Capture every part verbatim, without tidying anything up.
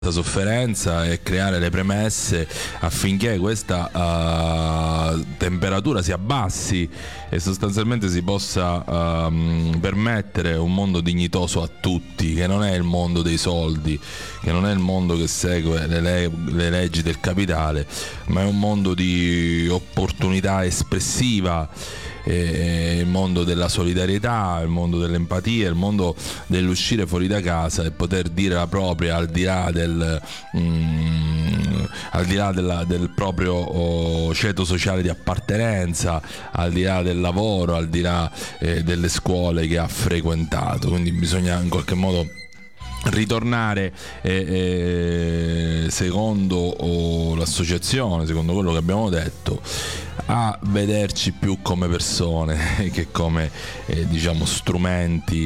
sofferenza e creare le premesse affinché questa uh, temperatura si abbassi e sostanzialmente si possa uh, permettere un mondo dignitoso a tutti, che non è il mondo dei soldi, che non è il mondo che segue le, le, le leggi del capitale, ma è un mondo di opportunità espressiva, eh, il mondo della solidarietà, il mondo dell'empatia, il mondo dell'uscire fuori da casa e poter dire la propria al di là del mm, al di là della, del proprio oh, ceto sociale di appartenenza, al di là del lavoro, al di là eh, delle scuole che ha frequentato. Quindi bisogna in qualche modo ritornare eh, eh, secondo oh, l'associazione, secondo quello che abbiamo detto, a vederci più come persone che come eh, diciamo strumenti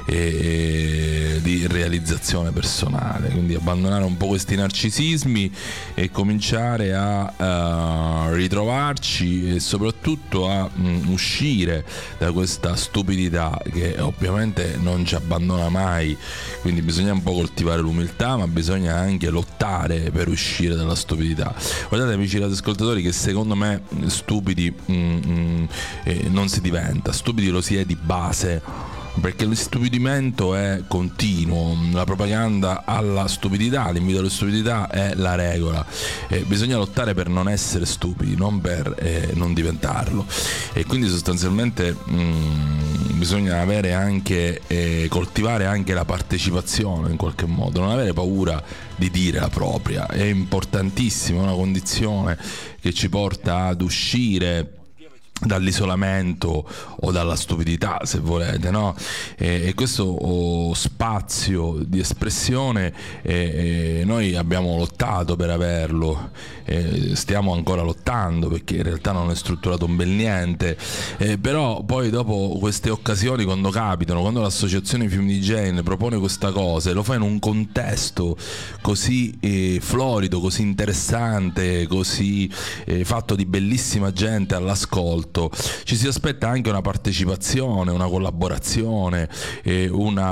eh, di realizzazione personale. Quindi abbandonare un po' questi narcisismi e cominciare a uh, ritrovarci e soprattutto a mh, uscire da questa stupidità che ovviamente non ci abbandona mai. Quindi bisogna un po' coltivare l'umiltà, ma bisogna anche lottare per uscire dalla stupidità. Guardate amici ascoltatori che secondo me stupidi mm, mm, eh, non si diventa, stupidi lo si è di base, perché lo stupidimento è continuo, la propaganda alla stupidità, l'invito alla stupidità è la regola, eh, bisogna lottare per non essere stupidi, non per eh, non diventarlo, e quindi sostanzialmente mm, bisogna avere anche eh, coltivare anche la partecipazione in qualche modo, non avere paura di dire la propria, è importantissima, è una condizione che ci porta ad uscire dall'isolamento o dalla stupidità, se volete, no? E, e questo oh, spazio di espressione eh, eh, noi abbiamo lottato per averlo, eh, stiamo ancora lottando perché in realtà non è strutturato un bel niente, eh, però poi dopo queste occasioni, quando capitano, quando l'associazione Fiumi di Jane propone questa cosa e lo fa in un contesto così eh, florido, così interessante, così eh, fatto di bellissima gente all'ascolto, ci si aspetta anche una partecipazione, una collaborazione, eh,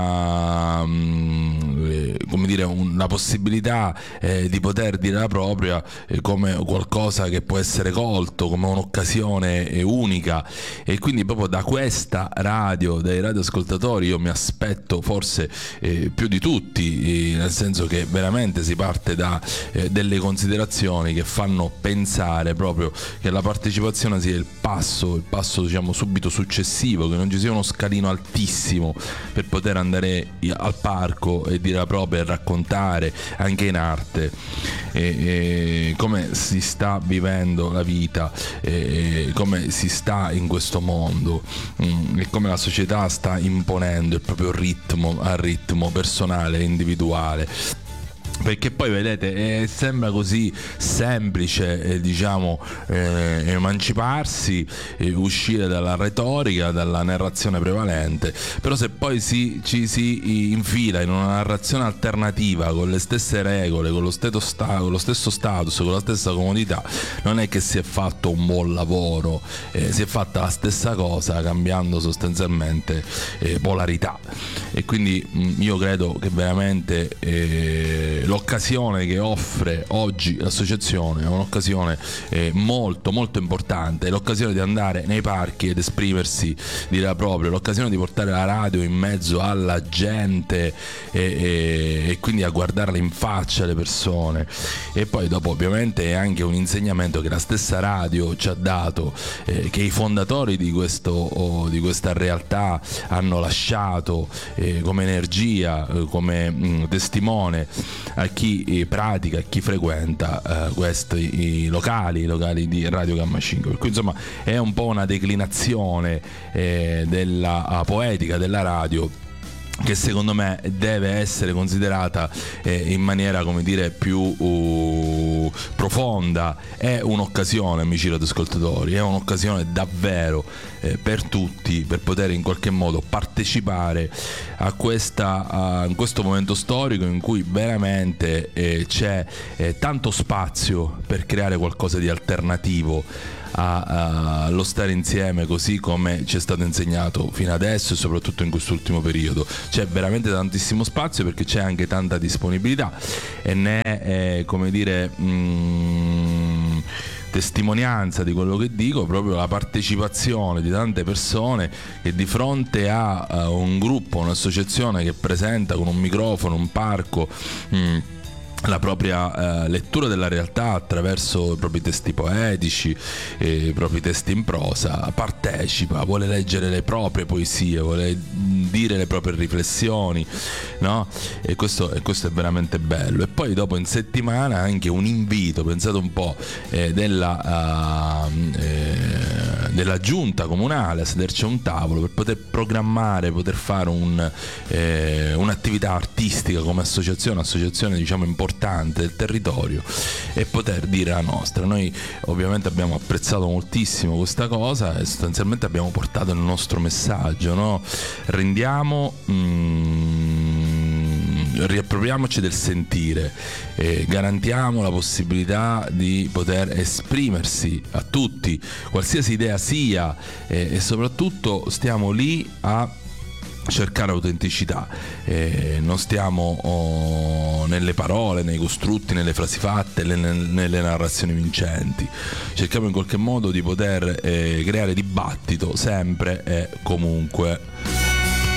una eh, come dire, una possibilità eh, di poter dire la propria eh, come qualcosa che può essere colto come un'occasione eh, unica, e quindi proprio da questa radio, dai radioascoltatori, io mi aspetto forse eh, più di tutti, eh, nel senso che veramente si parte da eh, delle considerazioni che fanno pensare proprio che la partecipazione sia il passo il passo diciamo subito successivo, che non ci sia uno scalino altissimo per poter andare al parco e dire la propria e raccontare anche in arte e, e come si sta vivendo la vita, e come si sta in questo mondo, e come la società sta imponendo il proprio ritmo al ritmo personale e individuale. Perché poi vedete eh, sembra così semplice eh, diciamo eh, emanciparsi, eh, uscire dalla retorica, dalla narrazione prevalente, però se poi si, ci si infila in una narrazione alternativa con le stesse regole, con lo, sta- con lo stesso status, con la stessa comodità, non è che si è fatto un buon lavoro, eh, si è fatta la stessa cosa cambiando sostanzialmente eh, polarità. E quindi mh, io credo che veramente eh, l'occasione che offre oggi l'associazione è un'occasione eh, molto molto importante, è l'occasione di andare nei parchi ed esprimersi, dire la propria, l'occasione di portare la radio in mezzo alla gente e, e, e quindi a guardarla in faccia le persone. E poi dopo ovviamente è anche un insegnamento che la stessa radio ci ha dato, eh, che i fondatori di, questo, oh, di questa realtà hanno lasciato eh, come energia, eh, come mh, testimone a chi eh, pratica, a chi frequenta eh, questi i locali, i locali di Radio Gamma cinque. Per cui insomma è un po' una declinazione eh, della poetica della radio, che secondo me deve essere considerata eh, in maniera, come dire, più uh, profonda. È un'occasione, amici radioascoltatori, è un'occasione davvero eh, per tutti, per poter in qualche modo partecipare a questa a, in questo momento storico in cui veramente eh, c'è eh, tanto spazio per creare qualcosa di alternativo a, a, allo stare insieme così come ci è stato insegnato fino adesso e soprattutto in quest'ultimo periodo. C'è veramente tantissimo spazio perché c'è anche tanta disponibilità e ne è, eh, come dire, mh, testimonianza di quello che dico proprio la partecipazione di tante persone che di fronte a, a un gruppo, un'associazione che presenta con un microfono, un parco, mh, la propria eh, lettura della realtà attraverso i propri testi poetici, eh, i propri testi in prosa, partecipa, vuole leggere le proprie poesie, vuole dire le proprie riflessioni, no? E questo, e questo è veramente bello. E poi dopo in settimana anche un invito, pensate un po', eh, della, uh, eh, della giunta comunale a sederci a un tavolo per poter programmare, poter fare un, eh, un'attività artistica come associazione, associazione diciamo importante del territorio, e poter dire la nostra. Noi ovviamente abbiamo apprezzato moltissimo questa cosa e sostanzialmente abbiamo portato il nostro messaggio, no? Rendiamo mm, riappropriamoci del sentire, eh, garantiamo la possibilità di poter esprimersi a tutti, qualsiasi idea sia, eh, e soprattutto stiamo lì a cercare autenticità, eh, non stiamo oh, nelle parole, nei costrutti, nelle frasi fatte, nelle, nelle narrazioni vincenti. Cerchiamo in qualche modo di poter eh, creare dibattito sempre e comunque.